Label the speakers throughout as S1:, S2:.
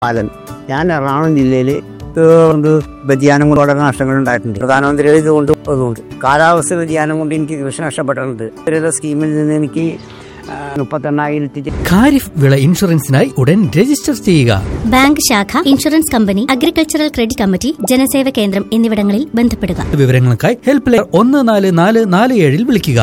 S1: പാലൻ. ഞാൻ എറണാകുളം ജില്ലയിൽ വ്യതിയാനം കൊണ്ട് വളരെ നഷ്ടങ്ങൾ ഉണ്ടായിട്ടുണ്ട്. പ്രധാനമന്ത്രിയുടെ ഇതുകൊണ്ട് അതുകൊണ്ട് കാലാവസ്ഥ വ്യതിയാനം കൊണ്ട് എനിക്ക് കൃഷി നഷ്ടപ്പെട്ടിട്ടുണ്ട്. സ്കീമിൽ നിന്ന് എനിക്ക് 38,000
S2: ഖാരിഫ് വിള ഇൻഷുറൻസിനായി ഉടൻ രജിസ്റ്റർ ചെയ്യുക.
S3: ബാങ്ക് ശാഖ, insurance company, agricultural credit committee, ജനസേവ കേന്ദ്രം എന്നിവിടങ്ങളിൽ ബന്ധപ്പെടുക.
S2: വിവരങ്ങൾക്കായി ഹെൽപ്പ് ലൈൻ 14447 വിളിക്കുക.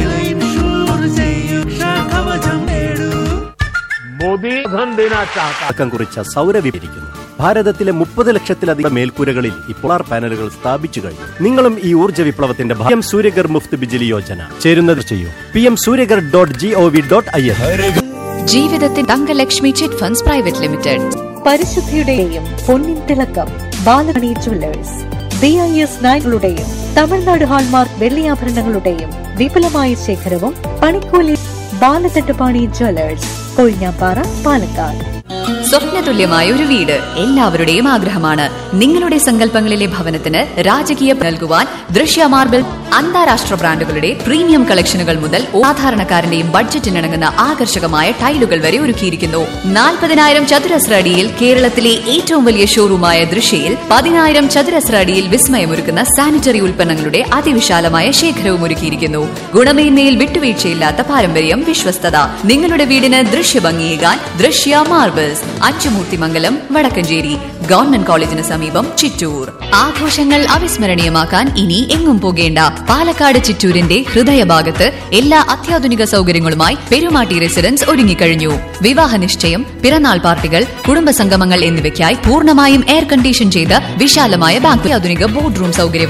S4: മോദി ധൻ ദേനാ ചാഹതാ
S5: കുറിച്ച സൗരവിരിക്കുന്നു. ഭാരതത്തിലെ 30 ലക്ഷത്തിലധികം മേൽക്കൂരകളിൽ സോളാർ പാനലുകൾ സ്ഥാപിച്ചു കഴിഞ്ഞു. നിങ്ങളും ഈ ഊർജ്ജ വിപ്ലവത്തിന്റെ PM സൂര്യഗർ മുഫ്ത് ബിജ്ലി യോജന ചേരുന്നത് ചെയ്യൂ. pmsuryagar.gov.in.
S6: ജീവിതത്തിൽ Thankalakshmi chit funds private limited.
S7: പരിശുദ്ധിയുടെയും പൊന്നിൻ തിളക്കം Balamani Jewellers. BIS നായകളുടെയും Tamil Nadu hallmark വെള്ളിയാഭരണങ്ങളുടെയും വിപുലമായ ശേഖരവും പണിക്കൂലി. ബാലതട്ടുപാണി ജ്വല്ലേഴ്സ്, കൊഴിഞ്ഞാപ്പാറ, പാലക്കാട്.
S6: സ്വപ്നതുല്യമായ ഒരു വീട് എല്ലാവരുടെയും ആഗ്രഹമാണ്. നിങ്ങളുടെ സങ്കല്പങ്ങളിലെ ഭവനത്തിന് രാജകീയ നൽകുവാൻ ദൃശ്യ മാർബിൾ അന്താരാഷ്ട്ര ബ്രാൻഡുകളുടെ പ്രീമിയം കളക്ഷനുകൾ മുതൽ സാധാരണക്കാരന്റെയും ബഡ്ജറ്റിനിണങ്ങുന്ന ആകർഷകമായ ടൈലുകൾ വരെ ഒരുക്കിയിരിക്കുന്നു. 40,000 ചതുരശ്ര അടിയിൽ കേരളത്തിലെ ഏറ്റവും വലിയ ഷോറൂമായ ദൃശ്യയിൽ 10,000 ചതുരശ്ര അടിയിൽ വിസ്മയമൊരുക്കുന്ന സാനിറ്ററി ഉൽപ്പന്നങ്ങളുടെ അതിവിശാലമായ ശേഖരവും ഒരുക്കിയിരിക്കുന്നു. ഗുണമേന്മയിൽ വിട്ടുവീഴ്ചയില്ലാത്ത പാരമ്പര്യം, വിശ്വസ്തത. നിങ്ങളുടെ വീടിന് ദൃശ്യഭംഗിയേകാൻ ദൃശ്യ മാർബിൾസ്, അച്ചുമൂർത്തിമംഗലം, വടക്കഞ്ചേരി. ഗവൺമെന്റ് കോളേജിന് സമീപം, ചിറ്റൂർ. ആഘോഷങ്ങൾ അവിസ്മരണീയമാക്കാൻ ഇനി എങ്ങും പോകേണ്ട. പാലക്കാട് ചിറ്റൂരിന്റെ ഹൃദയഭാഗത്ത് എല്ലാ അത്യാധുനിക സൗകര്യങ്ങളുമായി പെരുമാട്ടി റെസിഡൻസ് ഒരുങ്ങിക്കഴിഞ്ഞു. വിവാഹ നിശ്ചയം, പിറന്നാൾ പാർട്ടികൾ, കുടുംബസംഗമങ്ങൾ എന്നിവയ്ക്കായി പൂർണ്ണമായും എയർ കണ്ടീഷൻ ചെയ്ത വിശാലമായ ബാങ്ക്, ആധുനിക ബോർഡ് റൂം സൗകര്യം